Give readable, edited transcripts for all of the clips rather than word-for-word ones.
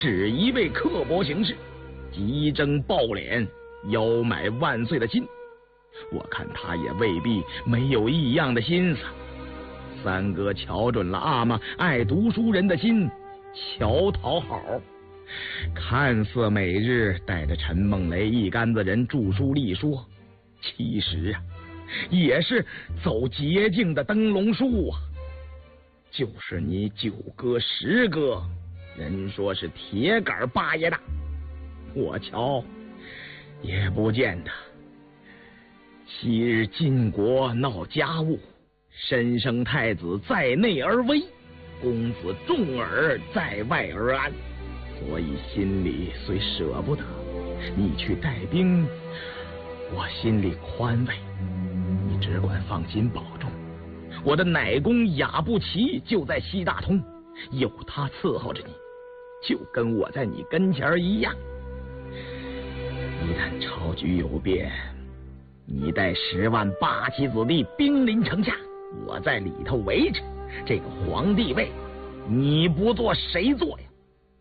只一味刻薄行事，急争暴敛，要买万岁的心。我看他也未必没有异样的心思。三哥瞧准了阿玛爱读书人的心，巧讨好，看似每日带着陈梦雷一干子人著书立说，其实啊，也是走捷径的灯笼树啊。就是你9哥10哥，人说是铁杆八爷大，我瞧也不见得。昔日晋国闹家务，申生太子在内而危，公子重耳在外而安，所以心里虽舍不得你去带兵，我心里宽慰。你只管放心保重，我的奶公雅不齐就在西大通，有他伺候着你，就跟我在你跟前一样。一旦朝局有变，你带10万8旗子弟兵临城下，我在里头围着，这个皇帝位你不做谁做呀？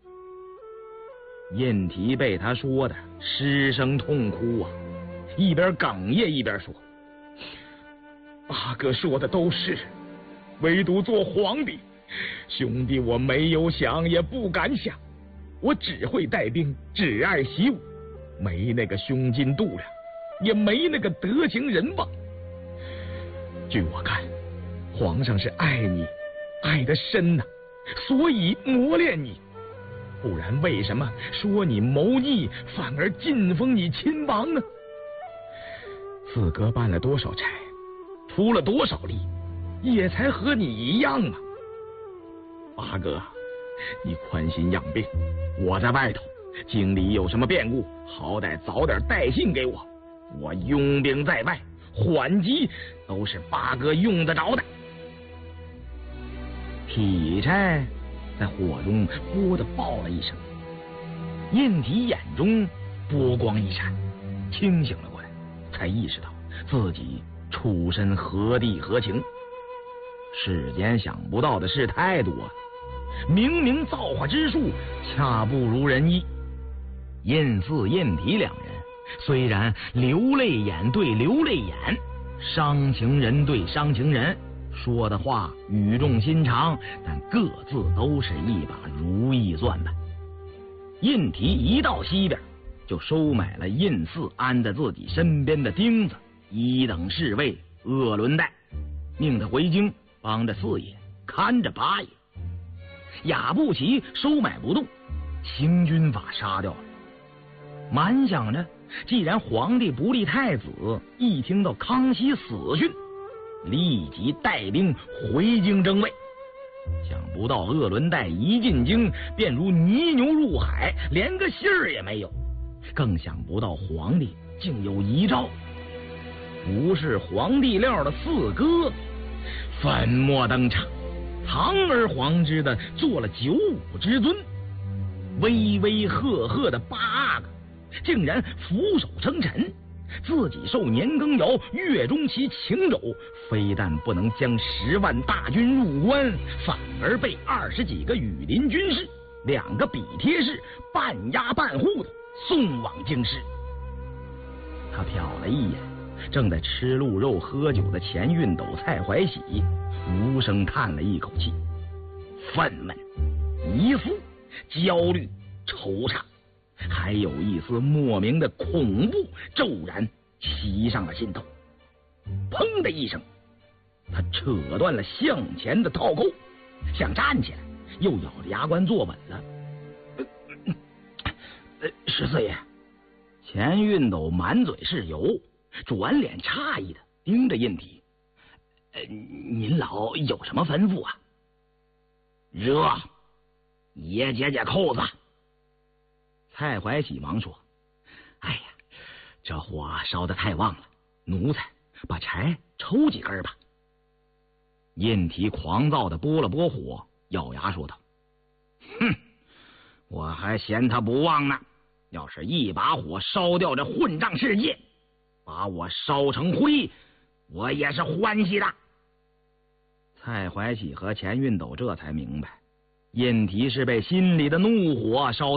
印提被他说的失声痛哭啊，一边哽咽一边说：八哥说的都是，唯独做皇帝，兄弟我没有想也不敢想，我只会带兵，只爱习武，没那个胸襟度量，也没那个德行人望。据我看，皇上是爱你，爱得深呐，所以磨练你，不然为什么说你谋逆，反而晋封你亲王呢？四哥办了多少差，出了多少力，也才和你一样嘛。八哥，你宽心养病，我在外头，京里有什么变故，好歹早点带信给我，我拥兵在外，缓急都是八哥用得着的。劈柴在火中啵的爆了一声，印提眼中波光一闪，清醒了过来，才意识到自己出身何地何情。世间想不到的事太多，明明造化之术恰不如人意。印四印提两人虽然流泪眼对流泪眼，伤情人对伤情人，说的话语重心长，但各自都是一把如意算盘。印提一到西边，就收买了印四安在自己身边的钉子1等侍卫鄂伦代，命他回京帮着四爷看着八爷。雅不齐收买不动，行军法杀掉了。满想着，既然皇帝不立太子，一听到康熙死讯，立即带兵回京争位。想不到鄂伦代一进京便如泥牛入海，连个信儿也没有。更想不到皇帝竟有遗诏，不是皇帝料的四哥粉墨登场，堂而皇之的做了95之尊。威威赫赫的八阿哥竟然俯首称臣，自己受年羹尧月中旗请肘，非但不能将10万大军入关，反而被20几个羽林军士、2个笔贴士半押半护的送往京师。他瞟了一眼正在吃鹿肉喝酒的钱运斗、蔡怀喜，无声叹了一口气，愤懑、疑惑、焦虑、惆怅，还有一丝莫名的恐怖骤然袭上了心头。砰的一声，他扯断了向前的套扣，想站起来，又咬着牙关坐稳了。十四爷。钱运斗满嘴是油，转脸诧异的盯着印提。您老有什么吩咐啊？热，爷解解扣子。蔡怀喜忙说：哎呀，这火烧得太旺了，奴才把柴抽几根吧。印提狂躁的拨了拨火，咬牙说道：哼，我还嫌他不旺呢，要是一把火烧掉这混账世界，把我烧成灰，我也是欢喜的。蔡怀喜和钱运斗这才明白，印提是被心里的怒火烧